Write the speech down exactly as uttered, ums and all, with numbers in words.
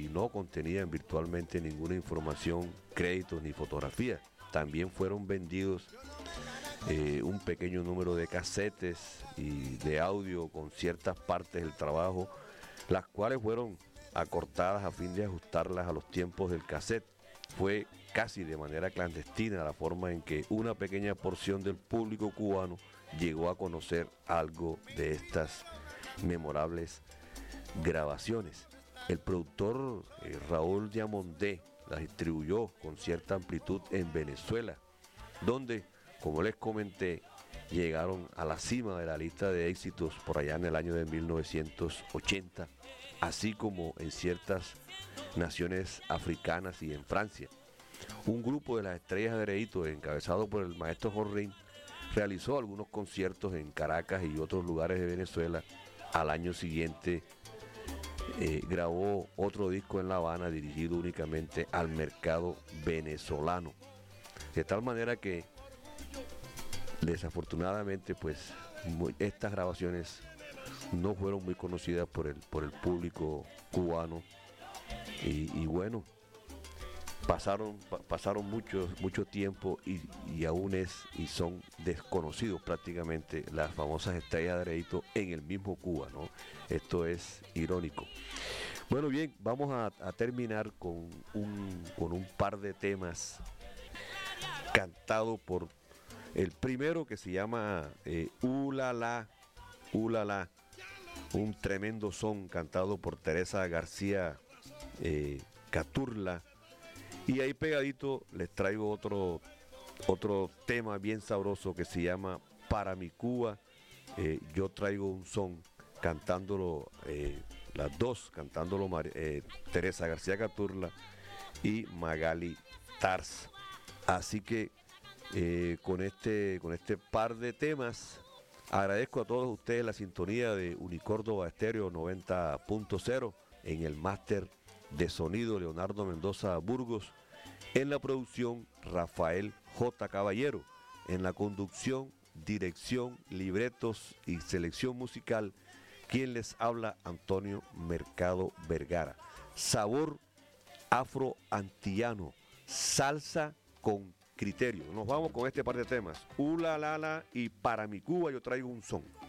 y no contenían virtualmente ninguna información, créditos ni fotografías. También fueron vendidos eh, un pequeño número de casetes y de audio con ciertas partes del trabajo, las cuales fueron acortadas a fin de ajustarlas a los tiempos del cassette. Fue casi de manera clandestina la forma en que una pequeña porción del público cubano llegó a conocer algo de estas memorables grabaciones. El productor eh, Raúl Diamondé las distribuyó con cierta amplitud en Venezuela, donde, como les comenté, llegaron a la cima de la lista de éxitos por allá en el año de mil novecientos ochenta, así como en ciertas naciones africanas y en Francia. Un grupo de las Estrellas de Areito, encabezado por el maestro Jorrín, realizó algunos conciertos en Caracas y otros lugares de Venezuela. Al año siguiente eh, grabó otro disco en La Habana dirigido únicamente al mercado venezolano. De tal manera que desafortunadamente pues muy, estas grabaciones no fueron muy conocidas por el, por el público cubano y, y bueno, pasaron, pa, pasaron mucho, mucho tiempo y, y aún es y son desconocidos prácticamente las famosas Estrellas de Areito en el mismo Cuba, ¿no? Esto es irónico. Bueno, bien, vamos a, a terminar con un, con un par de temas cantados por el primero, que se llama eh, Ulala, Ulala, un tremendo son cantado por Teresa García eh, Caturla. Y ahí pegadito les traigo otro, otro tema bien sabroso que se llama Para mi Cuba. Eh, yo traigo un son cantándolo, eh, las dos, cantándolo eh, Teresa García Caturla y Magali Tarz. Así que eh, con, este, con este par de temas agradezco a todos ustedes la sintonía de Unicórdoba Estéreo noventa punto cero en el máster de sonido Leonardo Mendoza Burgos, en la producción Rafael J. Caballero, en la conducción, dirección, libretos y selección musical, quien les habla, Antonio Mercado Vergara. Sabor afro-antillano, salsa con criterio. Nos vamos con este par de temas, Ula Lala y Para mi Cuba yo traigo un son.